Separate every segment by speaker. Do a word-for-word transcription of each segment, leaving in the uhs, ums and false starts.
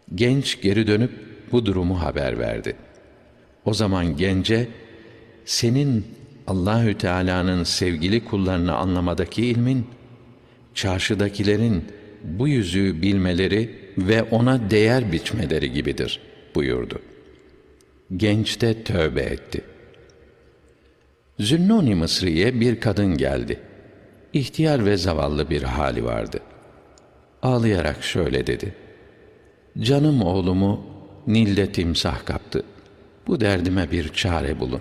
Speaker 1: Genç geri dönüp bu durumu haber verdi. O zaman gence, senin Allahü Teala'nın sevgili kullarını anlamadaki ilmin, çarşıdakilerin bu yüzüğü bilmeleri ve ona değer biçmeleri gibidir buyurdu. Genç de tövbe etti. Zünnûn-i Mısri'ye bir kadın geldi. İhtiyar ve zavallı bir hali vardı. Ağlayarak şöyle dedi: canım oğlumu Nil'de timsah kaptı. Bu derdime bir çare bulun.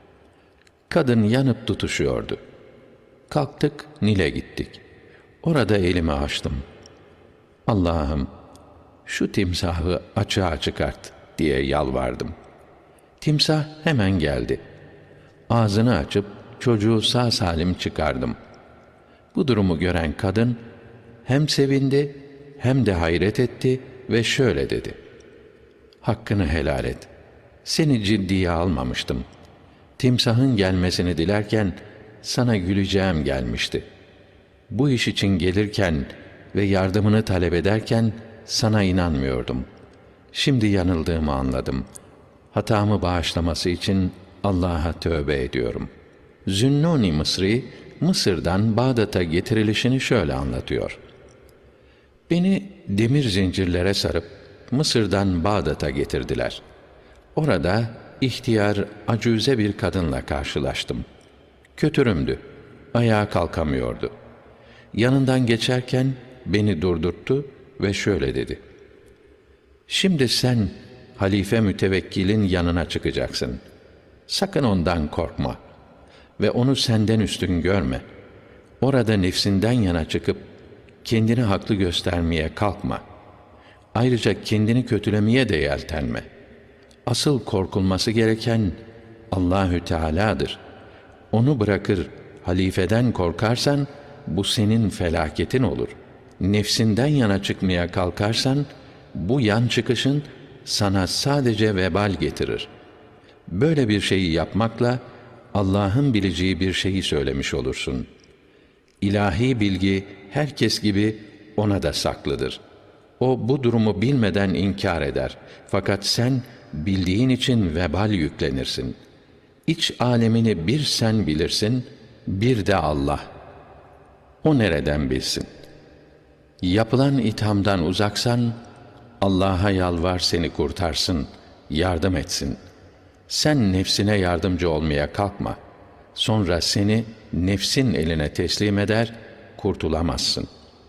Speaker 1: Kadın yanıp tutuşuyordu. Kalktık, Nil'e gittik. Orada elimi açtım. Allah'ım, şu timsahı açığa çıkart diye yalvardım. Timsah hemen geldi. Ağzını açıp çocuğu sağ salim çıkardım. Bu durumu gören kadın hem sevindi hem de hayret etti ve şöyle dedi: hakkını helal et. Seni ciddiye almamıştım. Timsahın gelmesini dilerken sana güleceğim gelmişti. Bu iş için gelirken ve yardımını talep ederken sana inanmıyordum. Şimdi yanıldığımı anladım. Hatamı bağışlaması için Allah'a tövbe ediyorum. Zünnûn-i Mısri, Mısır'dan Bağdat'a getirilişini şöyle anlatıyor: beni demir zincirlere sarıp Mısır'dan Bağdat'a getirdiler. Orada ihtiyar, acüze bir kadınla karşılaştım. Kötürümdü, ayağa kalkamıyordu. Yanından geçerken beni durdurttu ve şöyle dedi: şimdi sen halife mütevekkilin yanına çıkacaksın. Sakın ondan korkma ve onu senden üstün görme. Orada nefsinden yana çıkıp kendini haklı göstermeye kalkma. Ayrıca kendini kötülemeye de yeltenme. Asıl korkulması gereken Allahü Teala'dır. Onu bırakır halifeden korkarsan bu senin felaketin olur. Nefsinden yana çıkmaya kalkarsan bu yan çıkışın sana sadece vebal getirir. Böyle bir şeyi yapmakla Allah'ın bileceği bir şeyi söylemiş olursun. İlahi bilgi herkes gibi ona da saklıdır. O bu durumu bilmeden inkar eder. Fakat sen bildiğin için vebal yüklenirsin. İç alemini bir sen bilirsin, bir de Allah. O nereden bilsin? Yapılan ithamdan uzaksan, Allah'a yalvar seni kurtarsın, yardım etsin. Sen nefsine yardımcı olmaya kalkma. Sonra seni nefsin eline teslim eder, kurtulamazsın.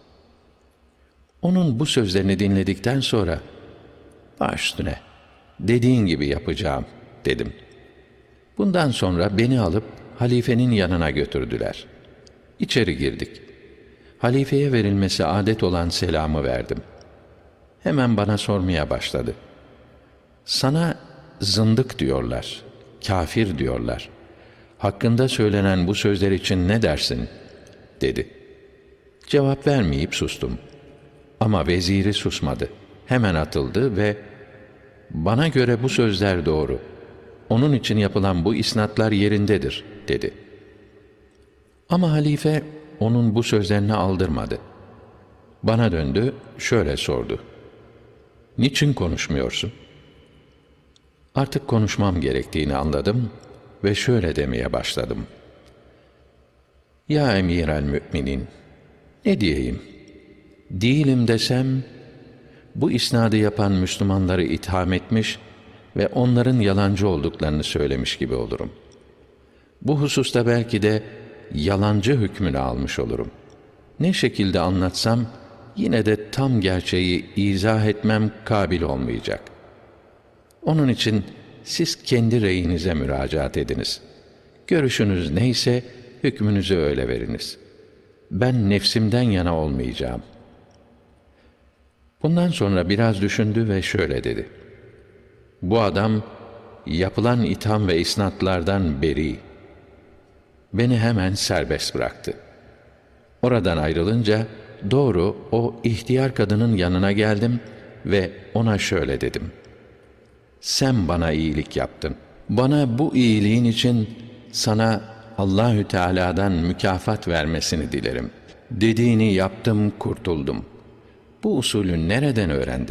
Speaker 1: Onun bu sözlerini dinledikten sonra, baş üstüne, dediğin gibi yapacağım dedim. Bundan sonra beni alıp halifenin yanına götürdüler. İçeri girdik. Halifeye verilmesi adet olan selamı verdim. Hemen bana sormaya başladı. Sana zındık diyorlar, kafir diyorlar. Hakkında söylenen bu sözler için ne dersin? Dedi. Cevap vermeyip sustum. Ama veziri susmadı. Hemen atıldı ve bana göre bu sözler doğru. Onun için yapılan bu isnatlar yerindedir, dedi. Ama halife onun bu sözlerini aldırmadı. Bana döndü, şöyle sordu: niçin konuşmuyorsun? Artık konuşmam gerektiğini anladım ve şöyle demeye başladım: Ya emîrel müminin, ne diyeyim? Değilim desem, bu isnadı yapan Müslümanları itham etmiş ve onların yalancı olduklarını söylemiş gibi olurum. Bu hususta belki de yalancı hükmünü almış olurum. Ne şekilde anlatsam, yine de tam gerçeği izah etmem kabil olmayacak. Onun için siz kendi reyinize müracaat ediniz. Görüşünüz neyse hükmünüzü öyle veriniz. Ben nefsimden yana olmayacağım. Bundan sonra biraz düşündü ve şöyle dedi: bu adam yapılan itham ve isnatlardan beri. Beni hemen serbest bıraktı. Oradan ayrılınca doğru o ihtiyar kadının yanına geldim ve ona şöyle dedim: sen bana iyilik yaptın. Bana bu iyiliğin için sana Allahü Teala'dan mükafat vermesini dilerim. Dediğini yaptım, kurtuldum. Bu usulü nereden öğrendin?